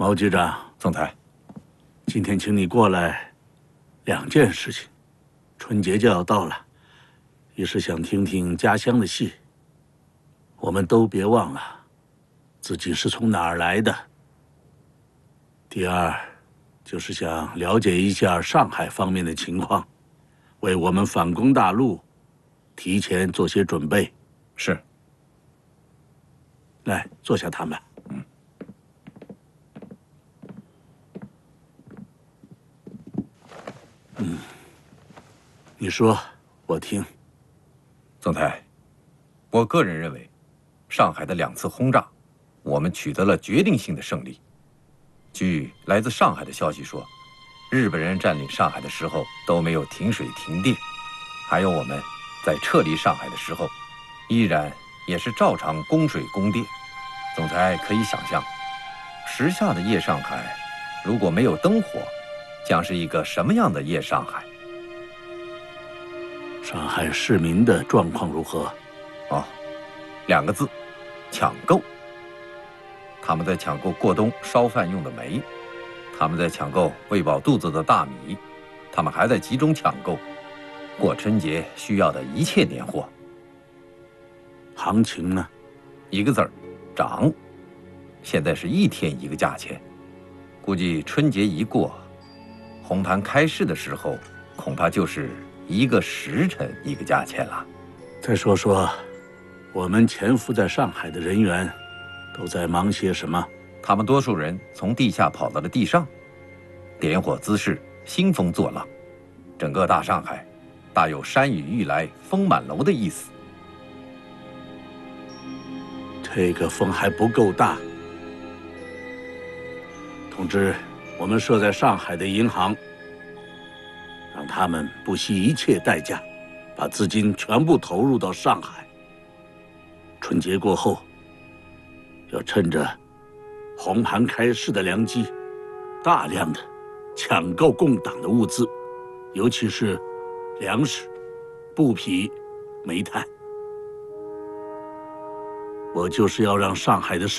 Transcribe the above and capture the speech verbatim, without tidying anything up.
毛局长， 总裁， 今天请你过来，两件事情。春节就要到了，一是想听听家乡的戏。我们都别忘了，自己是从哪儿来的。第二，就是想了解一下上海方面的情况，为我们反攻大陆提前做些准备。 是。 来，坐下谈吧。 嗯。 嗯，你说，我听。 总裁，我个人认为，上海的两次轰炸，我们取得了决定性的胜利。据来自上海的消息说，日本人占领上海的时候都没有停水停电，还有我们在撤离上海的时候，依然也是照常供水供电。总裁可以想象，时下的夜上海如果没有灯火，将是一个什么样的夜上海？ 上海市民的状况如何？ 哦，两个字，抢购。他们在抢购过冬烧饭用的煤，他们在抢购喂饱肚子的大米，他们还在集中抢购过春节需要的一切年货。 行情呢？ 一个字儿，涨。现在是一天一个价钱，估计春节一过，红盘开市的时候，恐怕就是一个时辰一个价钱了。 再说说，我们潜伏在上海的人员都在忙些什么？ 他们多数人从地下跑到了地上，点火滋事，兴风作浪。整个大上海，大有山雨欲来风满楼的意思。 这个风还不够大。通知我们设在上海的银行，让他们不惜一切代价，把资金全部投入到上海。春节过后，要趁着红盘开市的良机，大量的抢购共党的物资，尤其是粮食、布匹、煤炭。我就是要让上海的市